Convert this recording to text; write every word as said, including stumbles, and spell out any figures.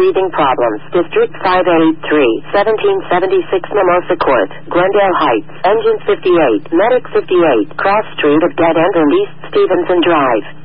breathing problems. District five eighty-three, seventeen seventy-six Mimosa Court, Glendale Heights, Engine fifty-eight, Medic fifty-eight, Cross Street of Dead End and East Stevenson Drive.